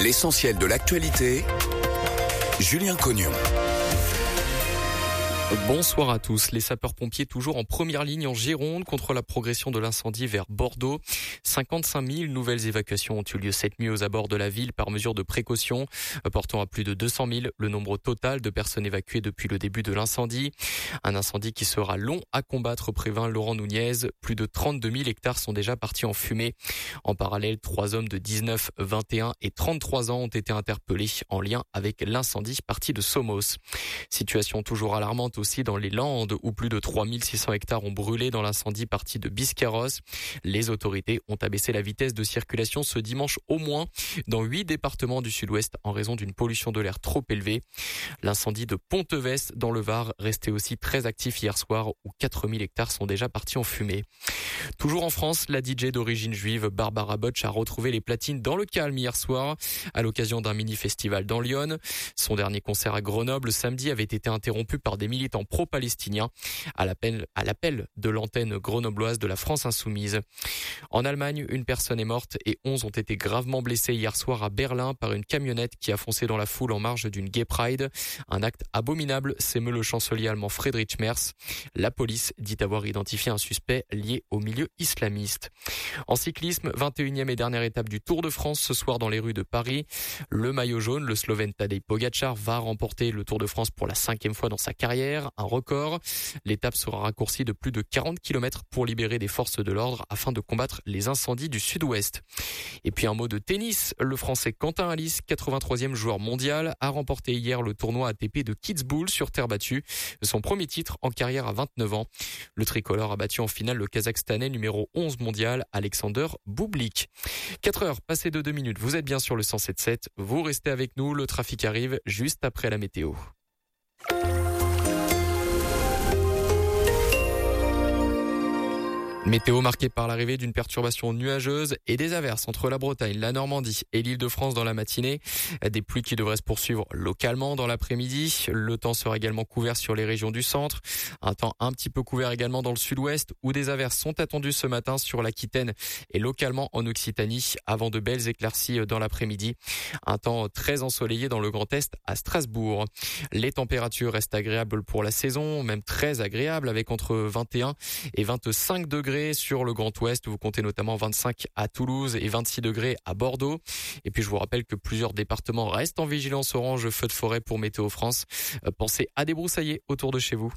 L'essentiel de l'actualité, Julien Cognon. Bonsoir à tous. Les sapeurs-pompiers toujours en première ligne en Gironde contre la progression de l'incendie vers Bordeaux. 55 000 nouvelles évacuations ont eu lieu cette nuit aux abords de la ville par mesure de précaution, portant à plus de 200 000 le nombre total de personnes évacuées depuis le début de l'incendie. Un incendie qui sera long à combattre, prévint Laurent Nunez. Plus de 32 000 hectares sont déjà partis en fumée. En parallèle, 3 hommes de 19, 21 et 33 ans ont été interpellés en lien avec l'incendie parti de Somos. Situation toujours alarmante aussi dans les Landes où plus de 3600 hectares ont brûlé dans l'incendie parti de Biscarrosse. Les autorités ont abaissé la vitesse de circulation ce dimanche au moins dans 8 départements du sud-ouest en raison d'une pollution de l'air trop élevée. L'incendie de Pontevès dans le Var restait aussi très actif hier soir où 4000 hectares sont déjà partis en fumée. Toujours en France, la DJ d'origine juive Barbara Butch a retrouvé les platines dans le calme hier soir à l'occasion d'un mini-festival dans Lyon. Son dernier concert à Grenoble samedi avait été interrompu par des militants pro-palestiniens à l'appel de l'antenne grenobloise de la France Insoumise. En Allemagne, une personne est morte et 11 ont été gravement blessés hier soir à Berlin par une camionnette qui a foncé dans la foule en marge d'une Gay Pride. Un acte abominable, s'émeut le chancelier allemand Friedrich Merz. La police dit avoir identifié un suspect lié au milieu islamiste. En cyclisme, 21e et dernière étape du Tour de France ce soir dans les rues de Paris. Le maillot jaune, le Slovène Tadej Pogačar, va remporter le Tour de France pour la 5e fois dans sa carrière. Un record. L'étape sera raccourcie de plus de 40 km pour libérer des forces de l'ordre afin de combattre les incendies du sud-ouest. Et puis un mot de tennis. Le Français Quentin Halys, 83e joueur mondial, a remporté hier le tournoi ATP de Kitzbühel sur terre battue. Son premier titre en carrière à 29 ans. Le tricolore a battu en finale le Kazakhstanais numéro 11 mondial, Alexander Bublik. 4 heures passées de 2 minutes. Vous êtes bien sur le 107.7. Vous restez avec nous. Le trafic arrive juste après la météo. Météo marquée par l'arrivée d'une perturbation nuageuse et des averses entre la Bretagne, la Normandie et l'Île-de-France dans la matinée. Des pluies qui devraient se poursuivre localement dans l'après-midi. Le temps sera également couvert sur les régions du centre. Un temps un petit peu couvert également dans le sud-ouest où des averses sont attendues ce matin sur l'Aquitaine et localement en Occitanie avant de belles éclaircies dans l'après-midi. Un temps très ensoleillé dans le Grand Est à Strasbourg. Les températures restent agréables pour la saison, même très agréables avec entre 21 et 25 degrés sur le Grand Ouest. Vous comptez notamment 25 à Toulouse et 26 degrés à Bordeaux. Et puis je vous rappelle que plusieurs départements restent en vigilance orange feu de forêt pour Météo France. Pensez à débroussailler autour de chez vous.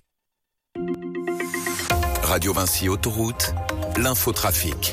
Radio Vinci Autoroute, l'infotrafic.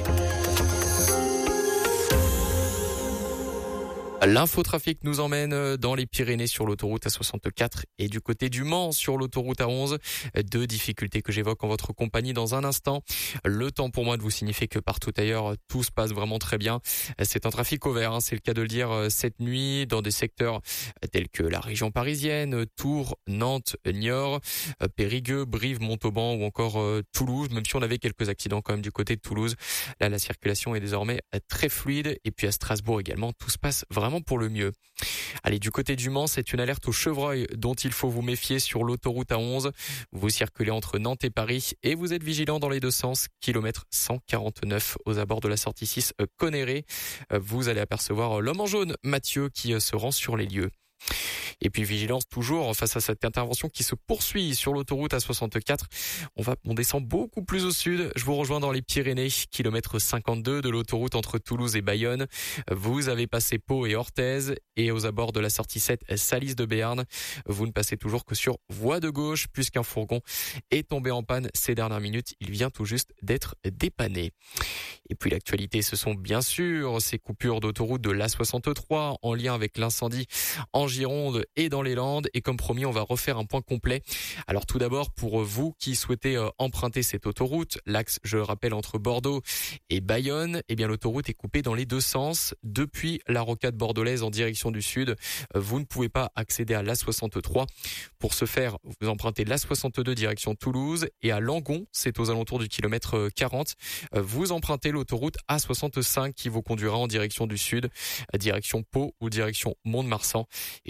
L'infotrafic nous emmène dans les Pyrénées sur l'autoroute A64 et du côté du Mans sur l'autoroute A11. 2 difficultés que j'évoque en votre compagnie dans un instant. Le temps pour moi de vous signifier que partout ailleurs, tout se passe vraiment très bien. C'est un trafic au vert, c'est le cas de le dire cette nuit dans des secteurs tels que la région parisienne, Tours, Nantes, Niort, Périgueux, Brive, Montauban ou encore Toulouse, même si on avait quelques accidents quand même du côté de Toulouse. Là, la circulation est désormais très fluide et puis à Strasbourg également, tout se passe vraiment pour le mieux. Allez, du côté du Mans, c'est une alerte au chevreuil dont il faut vous méfier sur l'autoroute A11. Vous circulez entre Nantes et Paris et vous êtes vigilant dans les deux sens. Kilomètre 149 aux abords de la sortie 6 Conneré. Vous allez apercevoir l'homme en jaune, Mathieu, qui se rend sur les lieux. Et puis vigilance toujours face à cette intervention qui se poursuit sur l'autoroute A64. On descend beaucoup plus au sud. Je vous rejoins dans les Pyrénées, kilomètre 52 de l'autoroute entre Toulouse et Bayonne. Vous avez passé Pau et Orthez et aux abords de la sortie 7 Salis de Béarn. Vous ne passez toujours que sur voie de gauche puisqu'un fourgon est tombé en panne ces dernières minutes. Il vient tout juste d'être dépanné. Et puis l'actualité, ce sont bien sûr ces coupures d'autoroute de l'A63 en lien avec l'incendie en Gironde et dans les Landes. Et comme promis, on va refaire un point complet. Alors tout d'abord, pour vous qui souhaitez emprunter cette autoroute, l'axe, je le rappelle, entre Bordeaux et Bayonne, eh bien l'autoroute est coupée dans les deux sens. Depuis la rocade bordelaise en direction du sud, vous ne pouvez pas accéder à l'A63. Pour ce faire, vous empruntez l'A62 direction Toulouse et à Langon, c'est aux alentours du kilomètre 40, vous empruntez l'autoroute A65 qui vous conduira en direction du sud, direction Pau ou direction Mont-de-Marsan. Et depuis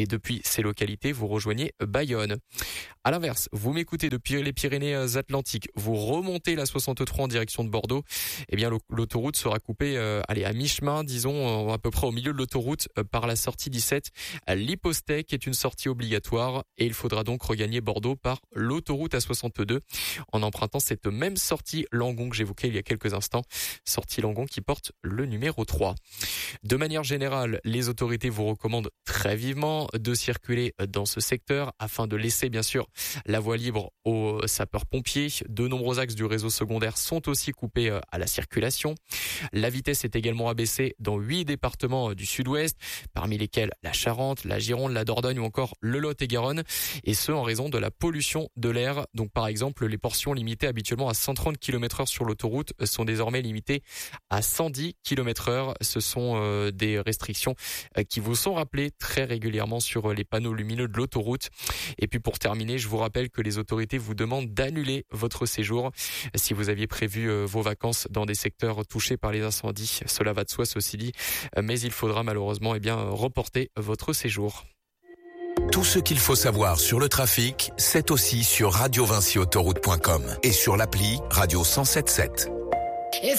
ces localités, vous rejoignez Bayonne. À l'inverse, vous m'écoutez depuis les Pyrénées-Atlantiques, vous remontez la 63 en direction de Bordeaux, eh bien l'autoroute sera coupée à mi-chemin, disons à peu près au milieu de l'autoroute par la sortie 17. L'Hypostec qui est une sortie obligatoire et il faudra donc regagner Bordeaux par l'autoroute A62 en empruntant cette même sortie Langon que j'évoquais il y a quelques instants, sortie Langon qui porte le numéro 3. De manière générale, les autorités vous recommandent très vivement de circuler dans ce secteur afin de laisser bien sûr la voie libre aux sapeurs-pompiers. De nombreux axes du réseau secondaire sont aussi coupés à la circulation. La vitesse est également abaissée dans 8 départements du sud-ouest, parmi lesquels la Charente, la Gironde, la Dordogne ou encore le Lot-et-Garonne, et ce en raison de la pollution de l'air. Donc par exemple, les portions limitées habituellement à 130 km/h sur l'autoroute sont désormais limitées à 110 km/h. Ce sont des restrictions qui vous sont rappelées très régulièrement sur les panneaux lumineux de l'autoroute. Et puis pour terminer, je vous rappelle que les autorités vous demandent d'annuler votre séjour. Si vous aviez prévu vos vacances dans des secteurs touchés par les incendies, cela va de soi, ceci dit, mais il faudra malheureusement reporter votre séjour. Tout ce qu'il faut savoir sur le trafic, c'est aussi sur radiovinciautoroute.com et sur l'appli Radio 107.7.